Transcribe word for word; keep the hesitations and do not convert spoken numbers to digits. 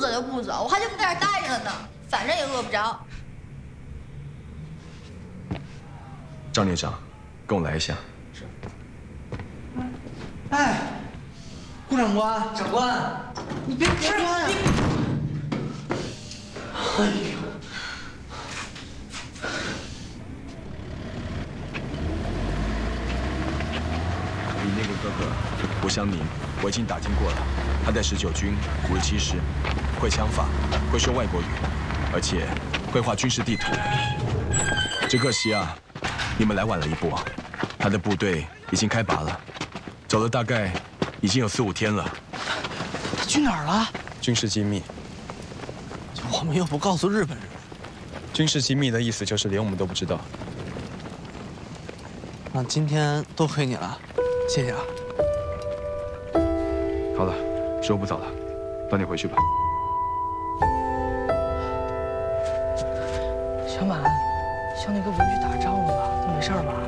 走就不走，我还就不在这儿待着了呢，反正也饿不着。 张连长，跟我来一下。 是。哎，顾长官，长官，你别别抓呀！哎呦！ 你那个哥哥吴湘宁，我已经打听过了，他在十九军五十七师，会枪法，会说外国语，而且会画军事地图。只可惜啊，你们来晚了一步啊！他的部队已经开拔了，走了大概已经有四五天了。 他去哪儿了？ 军事机密。 我们又不告诉日本人。 军事机密的意思就是连我们都不知道。 那今天多亏你了，谢谢啊。 好了，时候不早了，早点回去吧。 小满，小你哥不是去打仗了吗？他没事吧？